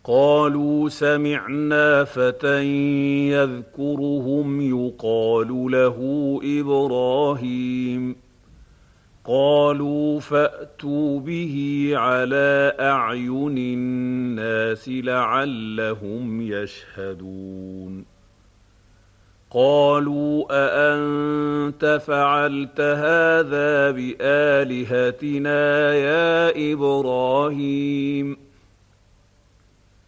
قالوا سمعنا فتى يذكرهم يقال له إبراهيم قالوا فأتوا به على أعين الناس لعلهم يشهدون قالوا أأنت فعلت هذا بآلهتنا يا إبراهيم